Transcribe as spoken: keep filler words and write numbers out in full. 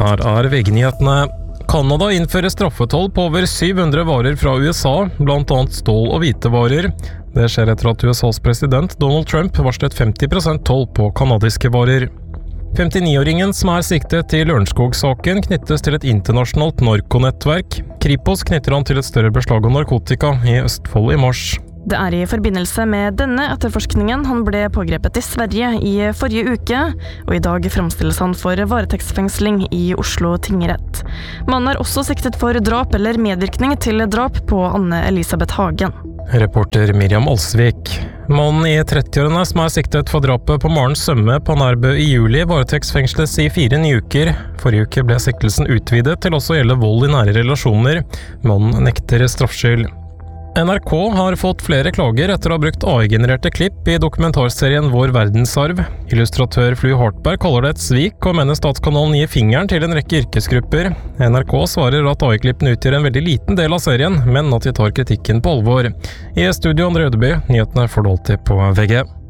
Her er V G-nyhetene. Canada innfører straffetoll på over syv hundre varer fra U S A, blant annet stål og hvitevarer. Det skjer etter at U S A's president Donald Trump varslet femti prosent toll på kanadiske varer. femtini-åringen som er siktet i Lørenskog-saken knyttes til et internasjonalt narkonettverk. Kripos knytter han til et større beslag av narkotika i Østfold i mars. Det er i forbindelse med denne etterforskningen han ble pågrepet i Sverige i forrige uke, og i dag fremstilles han for varetektsfengsling i Oslo tingrett. Mannen er også siktet for drap eller medvirkning til drap på Anne Elisabeth Hagen. Reporter Miriam Alsvik. Mannen i trettiårene som er siktet for drapet på Maren Sømme på Nærbø i juli varetektsfengsles i fire nye uker. Forrige uke ble siktelsen utvidet til også å gjelde vold i nære relasjoner. Mannen nekter straffskyld. N R K har fått flere klager etter å ha brukt A I-genererte klipp i dokumentarserien Vår verdensarv. Illustratør Flu Hartberg kaller det et svik, og mener Statskanalen gir fingeren til en rekke yrkesgrupper. N R K svarer at A I-klippene utgjør en veldig liten del av serien, men at de tar kritikken på alvor. I studio Andre Ødeby, nyhetene får du alltid på V G.